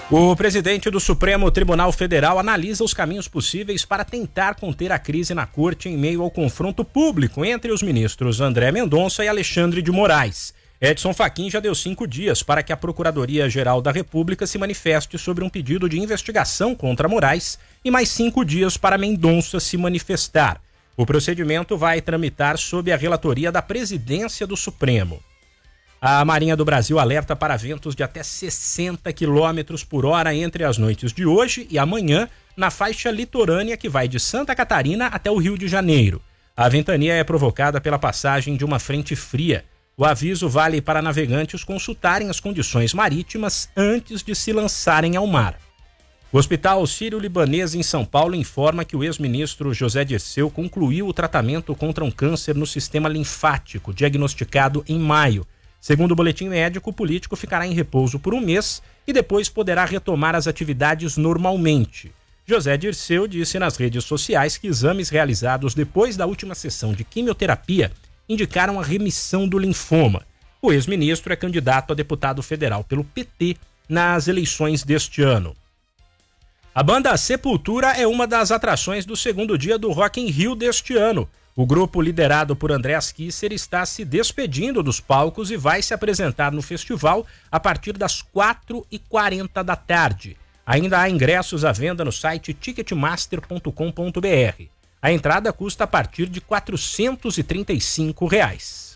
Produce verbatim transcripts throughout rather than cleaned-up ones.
O presidente do Supremo Tribunal Federal analisa os caminhos possíveis para tentar conter a crise na corte em meio ao confronto público entre os ministros André Mendonça e Alexandre de Moraes. Edson Fachin já deu cinco dias para que a Procuradoria-Geral da República se manifeste sobre um pedido de investigação contra Moraes e mais cinco dias para Mendonça se manifestar. O procedimento vai tramitar sob a relatoria da Presidência do Supremo. A Marinha do Brasil alerta para ventos de até sessenta quilômetros por hora entre as noites de hoje e amanhã na faixa litorânea que vai de Santa Catarina até o Rio de Janeiro. A ventania é provocada pela passagem de uma frente fria. O aviso vale para navegantes consultarem as condições marítimas antes de se lançarem ao mar. O Hospital Sírio-Libanês em São Paulo informa que o ex-ministro José Dirceu concluiu o tratamento contra um câncer no sistema linfático, diagnosticado em maio. Segundo o boletim médico, o político ficará em repouso por um mês e depois poderá retomar as atividades normalmente. José Dirceu disse nas redes sociais que exames realizados depois da última sessão de quimioterapia indicaram a remissão do linfoma. O ex-ministro é candidato a deputado federal pelo P T nas eleições deste ano. A banda Sepultura é uma das atrações do segundo dia do Rock in Rio deste ano. O grupo, liderado por Andreas Kisser, está se despedindo dos palcos e vai se apresentar no festival a partir das quatro e quarenta da tarde. Ainda há ingressos à venda no site ticketmaster ponto com ponto b r. A entrada custa a partir de quatrocentos e trinta e cinco reais.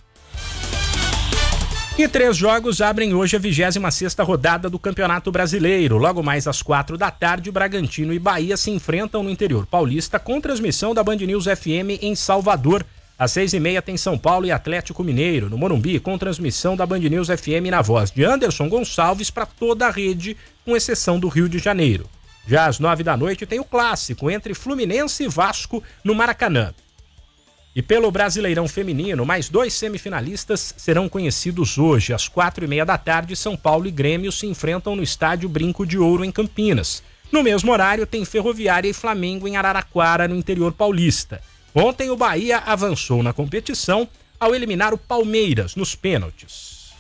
E três jogos abrem hoje a vigésima sexta rodada do Campeonato Brasileiro. Logo mais às quatro da tarde, Bragantino e Bahia se enfrentam no interior paulista com transmissão da Band News F M em Salvador. Às seis e meia tem São Paulo e Atlético Mineiro, no Morumbi, com transmissão da Band News F M na voz de Anderson Gonçalves para toda a rede, com exceção do Rio de Janeiro. Já às nove da noite tem o clássico entre Fluminense e Vasco no Maracanã. E pelo Brasileirão Feminino, mais dois semifinalistas serão conhecidos hoje. Às quatro e meia da tarde, São Paulo e Grêmio se enfrentam no estádio Brinco de Ouro, em Campinas. No mesmo horário, tem Ferroviária e Flamengo em Araraquara, no interior paulista. Ontem, o Bahia avançou na competição ao eliminar o Palmeiras nos pênaltis.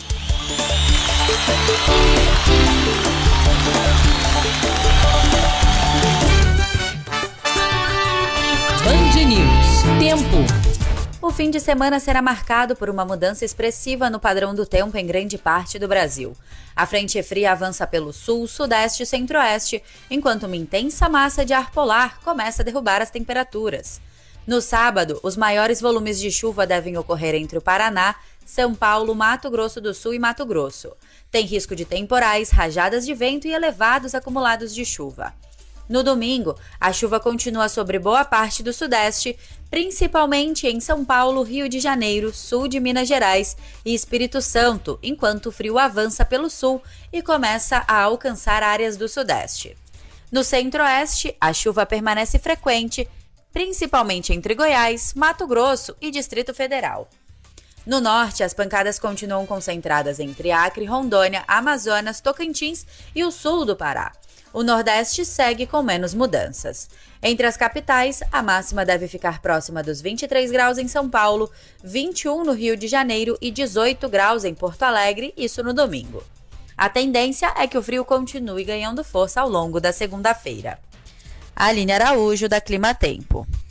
Band News. Tempo. O fim de semana será marcado por uma mudança expressiva no padrão do tempo em grande parte do Brasil. A frente fria avança pelo sul, sudeste e centro-oeste, enquanto uma intensa massa de ar polar começa a derrubar as temperaturas. No sábado, os maiores volumes de chuva devem ocorrer entre o Paraná, São Paulo, Mato Grosso do Sul e Mato Grosso. Tem risco de temporais, rajadas de vento e elevados acumulados de chuva. No domingo, a chuva continua sobre boa parte do sudeste, principalmente em São Paulo, Rio de Janeiro, sul de Minas Gerais e Espírito Santo, enquanto o frio avança pelo sul e começa a alcançar áreas do sudeste. No centro-oeste, a chuva permanece frequente, principalmente entre Goiás, Mato Grosso e Distrito Federal. No norte, as pancadas continuam concentradas entre Acre, Rondônia, Amazonas, Tocantins e o sul do Pará. O Nordeste segue com menos mudanças. Entre as capitais, a máxima deve ficar próxima dos vinte e três graus em São Paulo, vinte e um no Rio de Janeiro e dezoito graus em Porto Alegre, isso no domingo. A tendência é que o frio continue ganhando força ao longo da segunda-feira. Aline Araújo, da Clima Tempo.